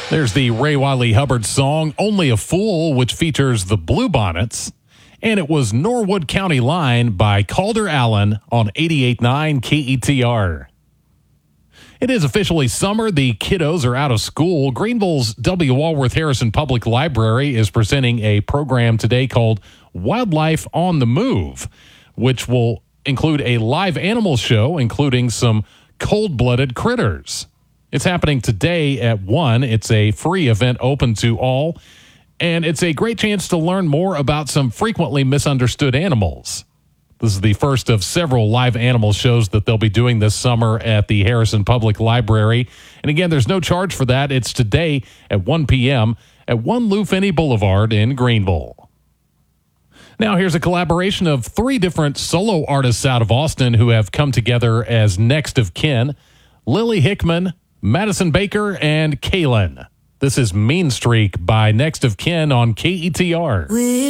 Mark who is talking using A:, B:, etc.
A: There's the Ray Wiley Hubbard song, Only a Fool, which features the Bluebonnets. And it was Norwood County Line by Calder Allen on 88.9 KETR. It is officially summer. The kiddos are out of school. Greenville's W. Walworth Harrison Public Library is presenting a program today called Wildlife on the Move, which will include a live animal show, including some cold-blooded critters. It's happening today at 1. It's a free event open to all, and it's a great chance to learn more about some frequently misunderstood animals. This is the first of several live animal shows that they'll be doing this summer at the Harrison Public Library. And again, there's no charge for that. It's today at 1 p.m. at 1 Lou Finney Boulevard in Greenville. Now, here's a collaboration of 3 different solo artists out of Austin who have come together as next of kin: Lily Hickman, Madison Baker, and Kaylin. This is Mean Streak by Next of Kin on KETR.